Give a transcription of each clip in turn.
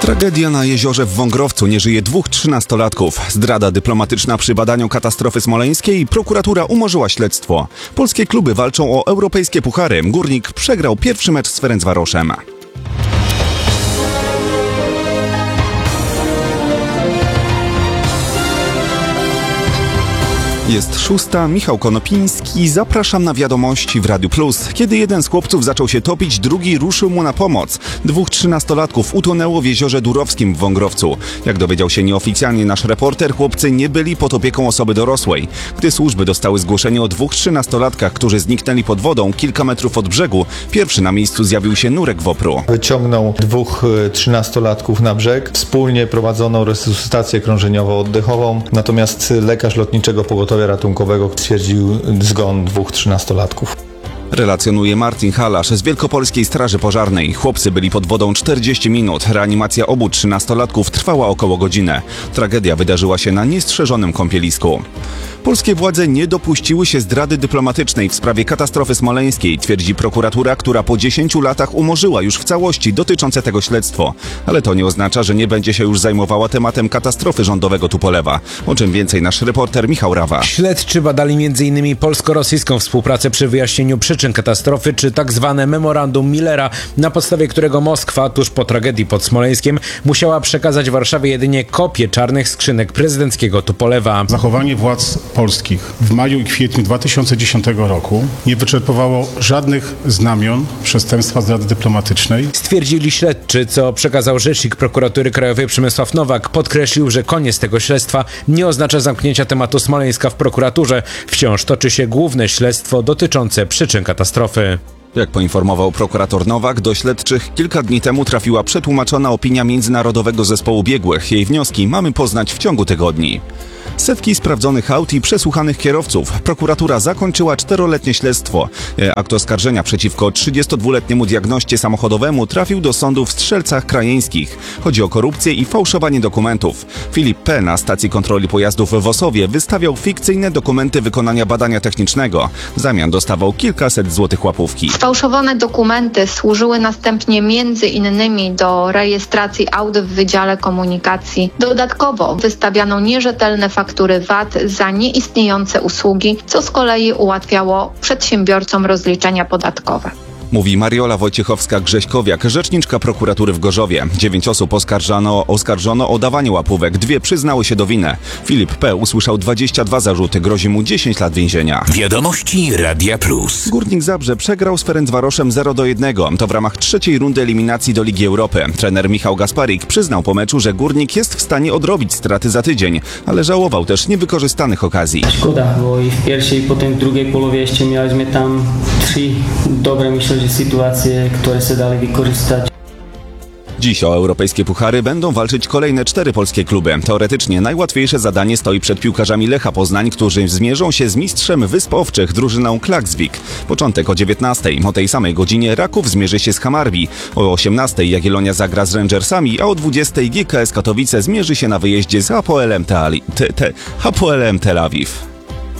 Tragedia na jeziorze w Wągrowcu. Nie żyje 2 13-latków. Zdrada dyplomatyczna przy badaniu katastrofy smoleńskiej. Prokuratura umorzyła śledztwo. Polskie kluby walczą o europejskie puchary. Górnik przegrał pierwszy mecz z Ferencvaroszem. Jest 6. Michał Konopiński. Zapraszam na wiadomości w Radiu Plus. Kiedy jeden z chłopców zaczął się topić, drugi ruszył mu na pomoc. 2 13-latków utonęło w jeziorze Durowskim w Wągrowcu. Jak dowiedział się nieoficjalnie nasz reporter, chłopcy nie byli pod opieką osoby dorosłej. Gdy służby dostały zgłoszenie o 2 13-latkach, którzy zniknęli pod wodą kilka metrów od brzegu, pierwszy na miejscu zjawił się nurek WOPR-u. Wyciągnął 2 13-latków na brzeg. Wspólnie prowadzono resuscytację krążeniowo-oddechową, natomiast lekarz lotniczego pogotowia ratunkowego stwierdził zgon 2 13-latków. Relacjonuje Marcin Halasz z Wielkopolskiej Straży Pożarnej. Chłopcy byli pod wodą 40 minut. Reanimacja obu 13-latków trwała około godzinę. Tragedia wydarzyła się na niestrzeżonym kąpielisku. Polskie władze nie dopuściły się zdrady dyplomatycznej w sprawie katastrofy smoleńskiej, twierdzi prokuratura, która po 10 latach umorzyła już w całości dotyczące tego śledztwo. Ale to nie oznacza, że nie będzie się już zajmowała tematem katastrofy rządowego Tupolewa. O czym więcej nasz reporter Michał Rawa. Śledczy badali m.in. polsko-rosyjską współpracę przy wyjaśnieniu przyczyn katastrofy, czy tak zwane memorandum Millera, na podstawie którego Moskwa tuż po tragedii pod Smoleńskiem musiała przekazać Warszawie jedynie kopię czarnych skrzynek prezydenckiego Tupolewa. Zachowanie władz polskich w maju i kwietniu 2010 roku nie wyczerpywało żadnych znamion przestępstwa zdrady dyplomatycznej. Stwierdzili śledczy, co przekazał rzecznik prokuratury krajowej Przemysław Nowak. Podkreślił, że koniec tego śledztwa nie oznacza zamknięcia tematu Smoleńska w prokuraturze. Wciąż toczy się główne śledztwo dotyczące przyczyn katastrofy. Jak poinformował prokurator Nowak, do śledczych kilka dni temu trafiła przetłumaczona opinia Międzynarodowego Zespołu Biegłych. Jej wnioski mamy poznać w ciągu tygodni. Setki sprawdzonych aut i przesłuchanych kierowców. Prokuratura zakończyła 4-letnie śledztwo. Akt oskarżenia przeciwko 32-letniemu diagnoście samochodowemu trafił do sądu w Strzelcach Krajeńskich. Chodzi o korupcję i fałszowanie dokumentów. Filip P. na stacji kontroli pojazdów w Osowie wystawiał fikcyjne dokumenty wykonania badania technicznego. W zamian dostawał kilkaset złotych łapówki. Sfałszowane dokumenty służyły następnie między innymi do rejestracji aut w Wydziale Komunikacji. Dodatkowo wystawiano nierzetelne faktury VAT za nieistniejące usługi, co z kolei ułatwiało przedsiębiorcom rozliczenia podatkowe. Mówi Mariola Wojciechowska-Grześkowiak, rzeczniczka prokuratury w Gorzowie. 9 osób oskarżono o dawanie łapówek, 2 przyznały się do winy. Filip P. usłyszał 22 zarzuty, grozi mu 10 lat więzienia. Wiadomości Radia Plus. Górnik Zabrze przegrał z Ferencvaroszem 0-1. To w ramach 3. rundy eliminacji do Ligi Europy. Trener Michał Gasparik przyznał po meczu, że Górnik jest w stanie odrobić straty za tydzień, ale żałował też niewykorzystanych okazji. Szkoda, bo i w pierwszej, i potem w drugiej połowie jeszcze mieliśmy tam 3 dobre, myślę, sytuacje, które się dali wykorzystać. Dziś o europejskie puchary będą walczyć kolejne 4 polskie kluby. Teoretycznie najłatwiejsze zadanie stoi przed piłkarzami Lecha Poznań, którzy zmierzą się z mistrzem Wysp Owczych, drużyną Klaksvik. Początek o 19:00. O tej samej godzinie Raków zmierzy się z Hammarby. O 18:00 Jagiellonia zagra z Rangersami, a o 20:00 GKS Katowice zmierzy się na wyjeździe z Hapoelem Tel Awiw.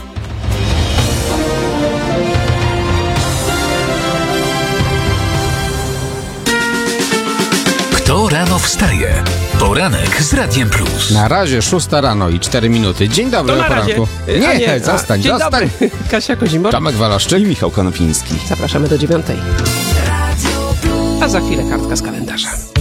Kto rano wstaje? Poranek z Radiem Plus. Na razie 6 rano i 4 minuty. Dzień dobry o poranku. Nie, zostań. Dobry. Kasia Kozimor. Tomek Waloszczyk I Michał Konopiński. Zapraszamy do 9:00. A za chwilę kartka z kalendarza.